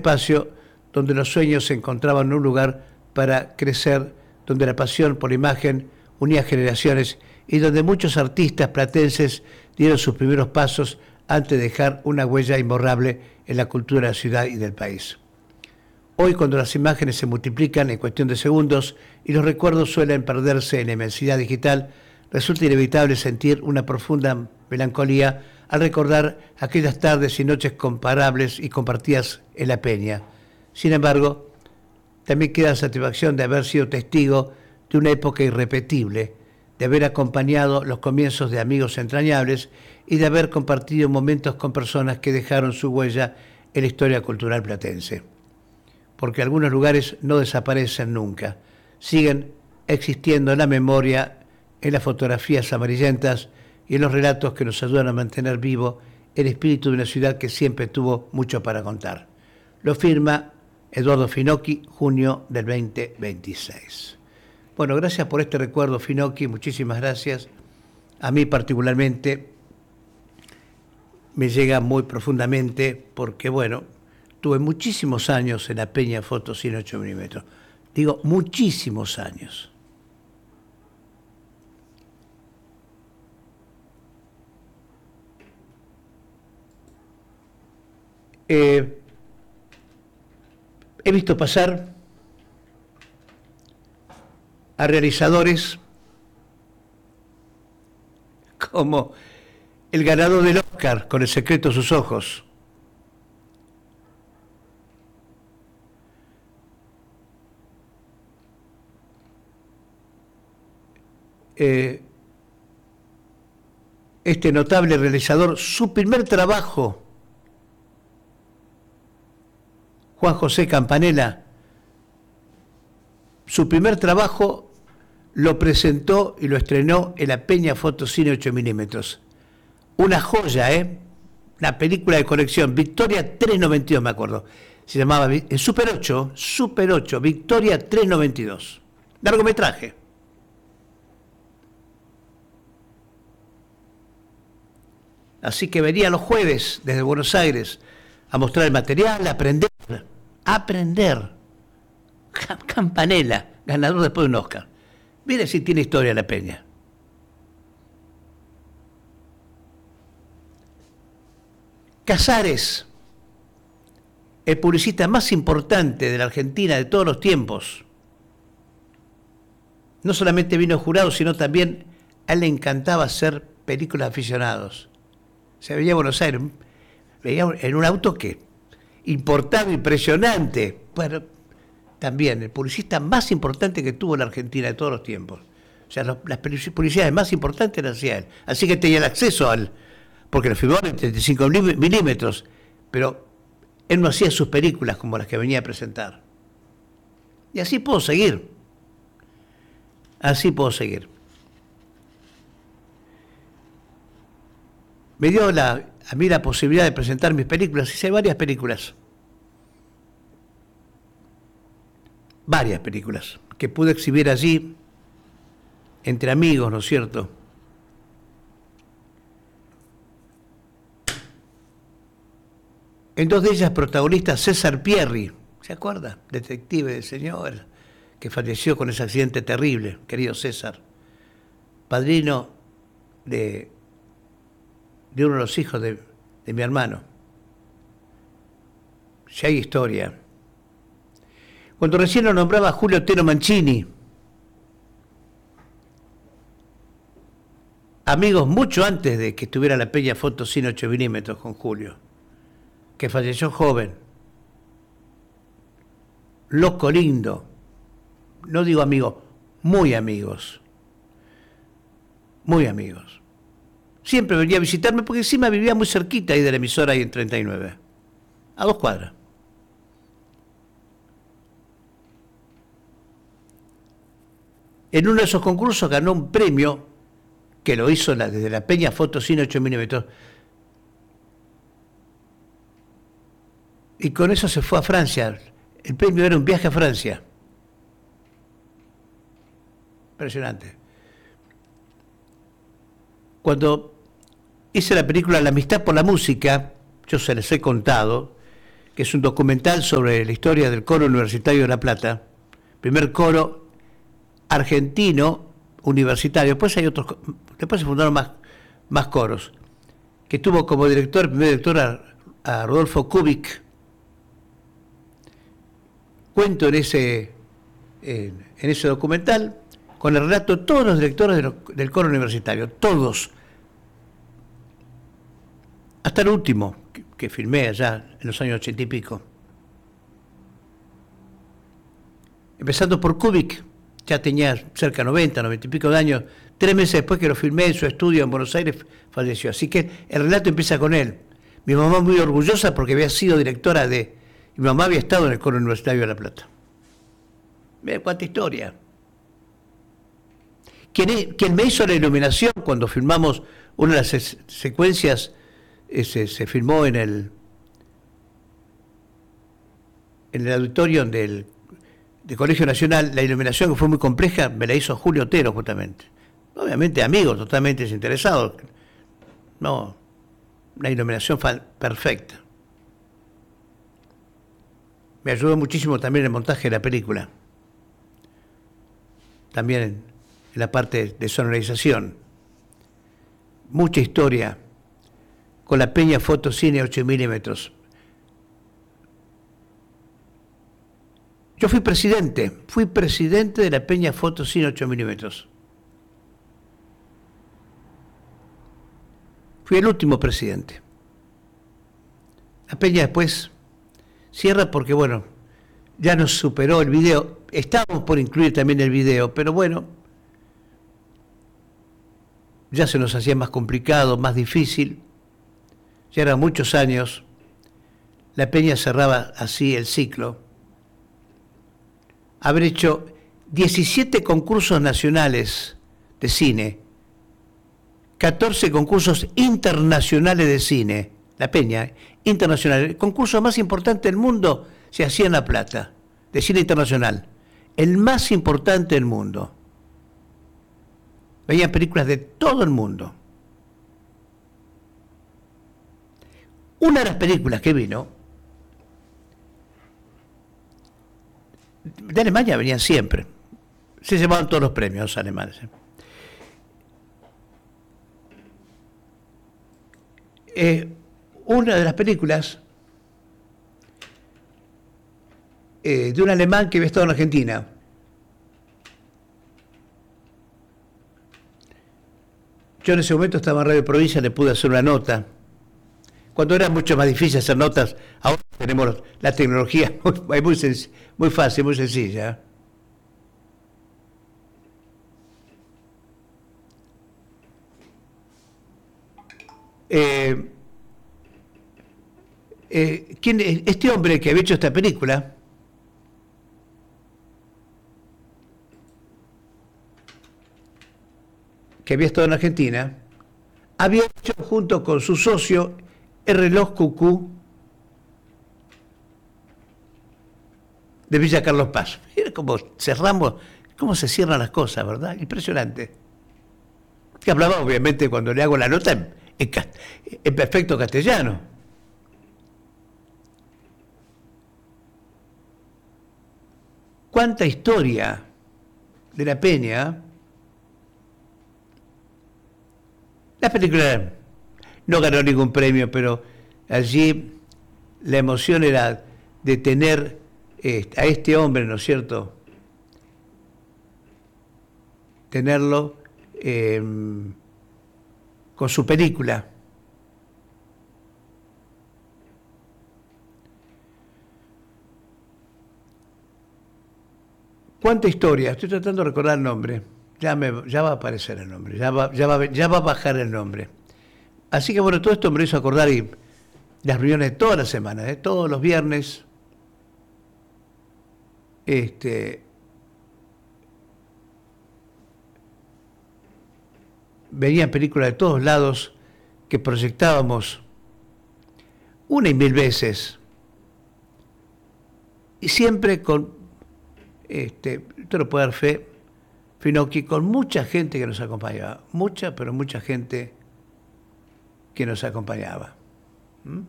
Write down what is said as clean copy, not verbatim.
espacio donde los sueños se encontraban un lugar para crecer, donde la pasión por la imagen unía generaciones y donde muchos artistas platenses dieron sus primeros pasos antes de dejar una huella imborrable en la cultura de la ciudad y del país. Hoy, cuando las imágenes se multiplican en cuestión de segundos y los recuerdos suelen perderse en la inmensidad digital, resulta inevitable sentir una profunda melancolía al recordar aquellas tardes y noches comparables y compartidas en la Peña. Sin embargo, también queda la satisfacción de haber sido testigo de una época irrepetible, de haber acompañado los comienzos de amigos entrañables y de haber compartido momentos con personas que dejaron su huella en la historia cultural platense. Porque algunos lugares no desaparecen nunca, siguen existiendo en la memoria, en las fotografías amarillentas y en los relatos que nos ayudan a mantener vivo el espíritu de una ciudad que siempre tuvo mucho para contar. Lo firma Eduardo Finocchi, junio del 2026. Bueno, gracias por este recuerdo, Finocchi, muchísimas gracias. A mí particularmente me llega muy profundamente porque, bueno, tuve muchísimos años en la Peña Fotocine 8 milímetros. Digo, muchísimos años. He visto pasar a realizadores como el ganador del Oscar con El secreto de sus ojos, este notable realizador, su primer trabajo, Juan José Campanella, su primer trabajo lo presentó y lo estrenó en la Peña Fotocine 8 milímetros. Una joya, una película de colección, Victoria 392, me acuerdo. Se llamaba Super 8, Victoria 392. Largometraje. Así que venía los jueves desde Buenos Aires a mostrar el material, a aprender. Campanella, ganador después de un Oscar. Mire si tiene historia la Peña. Casares, el publicista más importante de la Argentina de todos los tiempos. No solamente vino jurado, sino también a él le encantaba hacer películas de aficionados. Se veía en Buenos Aires, veía en un auto que importado, impresionante. Bueno, también el publicista más importante que tuvo la Argentina de todos los tiempos. O sea, las publicidades más importantes las hacía él. Así que tenía el acceso al... porque lo filmó en 35 milímetros, pero él no hacía sus películas como las que venía a presentar. Y así puedo seguir. Así puedo seguir. Me dio a mí la posibilidad de presentar mis películas. Hice varias películas. Varias películas que pude exhibir allí entre amigos, ¿no es cierto? En dos de ellas protagonista César Pierri, ¿se acuerda? Detective del señor que falleció con ese accidente terrible, querido César. Padrino de uno de los hijos de mi hermano. Ya hay historia. Cuando recién lo nombraba Julio Teno Mancini, amigos mucho antes de que estuviera la Peña Fotocine 8 milímetros con Julio, que falleció joven, loco lindo, no digo amigos, muy amigos, siempre venía a visitarme porque encima vivía muy cerquita ahí de la emisora ahí en 39, a 2 cuadras. En uno de esos concursos ganó un premio que lo hizo desde la Peña Fotocine 8 milímetros. Y con eso se fue a Francia. El premio era un viaje a Francia. Impresionante. Cuando hice la película La amistad por la música, yo se les he contado, que es un documental sobre la historia del coro universitario de La Plata, primer coro argentino universitario. Después hay otros, después se fundaron más coros, que tuvo como director, el primer director a Rodolfo Kubik. Cuento en ese documental, con el relato de todos los directores del coro universitario, todos, hasta el último, que filmé allá en los años 80 y pico. Empezando por Kubik, ya tenía cerca de 90 y pico de años, 3 meses después que lo filmé en su estudio en Buenos Aires, falleció. Así que el relato empieza con él. Mi mamá muy orgullosa porque había sido directora de... Mi mamá había estado en el coro universitario de La Plata. Mira cuánta historia. Quien me hizo la iluminación cuando filmamos una de las secuencias, se filmó en el auditorio del Colegio Nacional, la iluminación, que fue muy compleja, me la hizo Julio Otero justamente. Obviamente amigos totalmente desinteresados. No, una iluminación perfecta. Me ayudó muchísimo también el montaje de la película. También en la parte de sonorización. Mucha historia con la Peña Fotocine 8 milímetros. Yo fui presidente de la Peña Fotocine 8 milímetros. Fui el último presidente. La Peña después cierra porque, bueno, ya nos superó el video. Estábamos por incluir también el video, pero bueno, ya se nos hacía más complicado, más difícil. Ya eran muchos años. La Peña cerraba así el ciclo. Haber hecho 17 concursos nacionales de cine, 14 concursos internacionales de cine, La Peña, internacional. El concurso más importante del mundo se hacía en La Plata, de cine internacional. El más importante del mundo. Veían películas de todo el mundo. Una de las películas que vino, de Alemania venían siempre. Se llevaban todos los premios alemanes. Una de las películas de un alemán que había estado en Argentina. Yo en ese momento estaba en Radio Provincia, le pude hacer una nota. Cuando era mucho más difícil hacer notas, ahora tenemos la tecnología muy fácil, muy sencilla. Este hombre que había hecho esta película que había estado en Argentina, había hecho junto con su socio el reloj cucú de Villa Carlos Paz. Mira cómo cerramos, cómo se cierran las cosas, ¿verdad? Impresionante. Que hablaba, obviamente, cuando le hago la nota en perfecto castellano. ¿Cuánta historia de La Peña? La película no ganó ningún premio, pero allí la emoción era de tener a este hombre, ¿no es cierto? Tenerlo con su película. ¿Cuánta historia? Estoy tratando de recordar el nombre. Ya va a aparecer el nombre, ya va a bajar el nombre. Así que bueno, todo esto me lo hizo acordar y las reuniones de todas las semanas, todos los viernes. Venían películas de todos lados que proyectábamos una y mil veces. Y siempre con, usted lo puede dar fe, Finocchi, con mucha gente que nos acompañaba. Mucha, pero mucha gente que nos acompañaba.